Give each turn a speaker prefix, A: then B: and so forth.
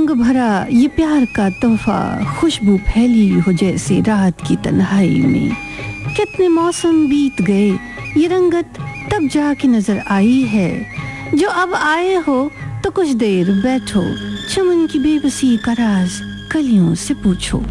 A: रंग भरा ये प्यार का तोहफा, खुशबू फैली हो जैसे रात की तन्हाई में। कितने मौसम बीत गए, ये रंगत तब जाके नजर आई है। जो अब आए हो तो कुछ देर बैठो, चमन की बेबसी का राज कलियों से पूछो।